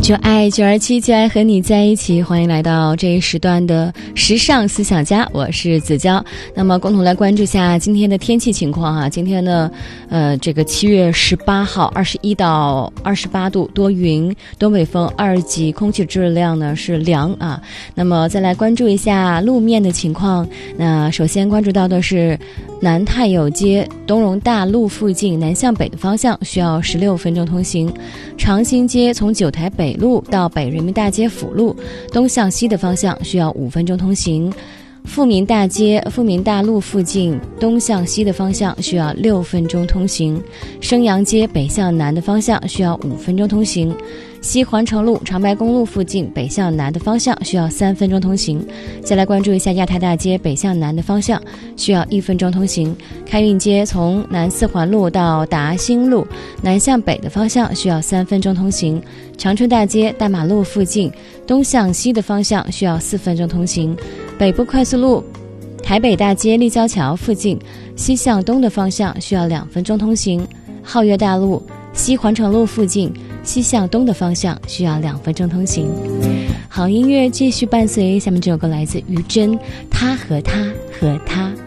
就爱927，就爱和你在一起。欢迎来到这一时段的时尚思想家，我是子娇。那么共同来关注一下今天的天气情况啊。今天呢，这个7月18号，21到28度，多云，东北风2级，空气质量呢是良啊。那么再来关注一下路面的情况。那首先关注到的是南太友街东荣大路附近南向北的方向需要16分钟通行，长兴街从九台北路到北人民大街辅路东向西的方向需要5分钟通行，富民大街富民大路附近东向西的方向需要6分钟通行，升阳街北向南的方向需要5分钟通行，西环城路长白公路附近北向南的方向需要3分钟通行。再来关注一下亚太大街北向南的方向需要1分钟通行，开运街从南四环路到达兴路南向北的方向需要3分钟通行，长春大街大马路附近东向西的方向需要4分钟通行，北部快速路台北大街立交桥附近西向东的方向需要2分钟通行，皓月大路西环城路附近西向东的方向需要2分钟通行。好音乐继续伴随，下面这首歌来自于真，他和他和他。